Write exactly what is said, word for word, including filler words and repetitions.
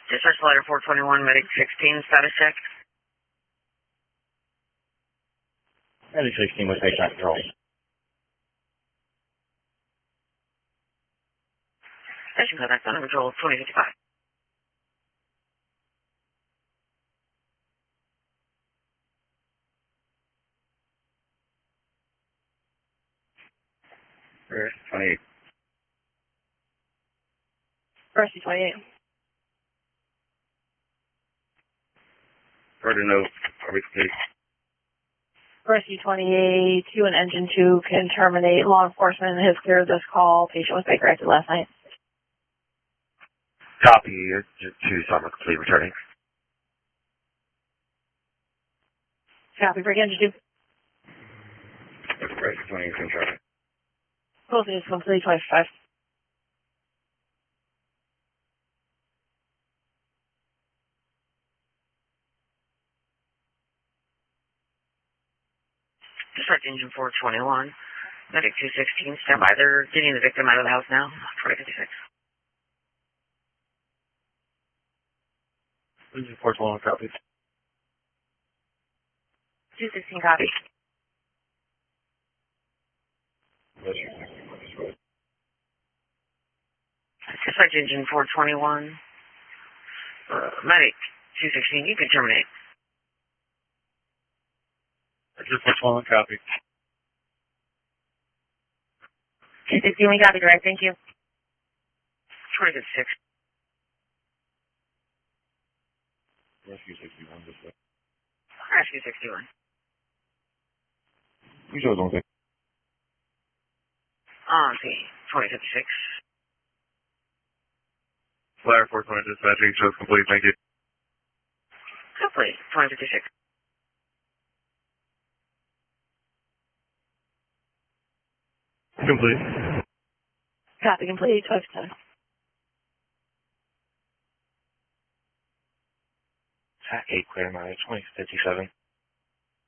Dispatch letter four twenty-one, medic sixteen, status check. Medic sixteen with patient control. Station contact on control twenty fifty-five. First, twenty-eight. First, twenty-eight. Further note, are we complete? First, twenty-eight, two and engine two can terminate. Law enforcement has cleared this call. Patient was bike arrested last night. Copy, you're two, summer complete, returning. Copy, break engine two. First, twenty-eight, returning. Closing is complete, twenty-five. Dispatch engine four twenty-one, medic two sixteen, stand by. They're getting the victim out of the house now, twenty fifty-six. Engine four twenty-one, copy. two sixteen, copy. Dispatch engine four twenty-one, uh, medic two sixteen, you can terminate. Engine four twenty-one, copy. two sixteen, we copy, direct, thank you. twenty fifty-six. Rescue sixty-one, this way. Rescue sixty-one. We should have On the twenty fifty-six. Flyer four twenty, dispatching, shows complete, thank you. Complete, twenty fifty-six. Complete. Copy, complete, twenty-seven. eight clear, my twenty fifty-seven.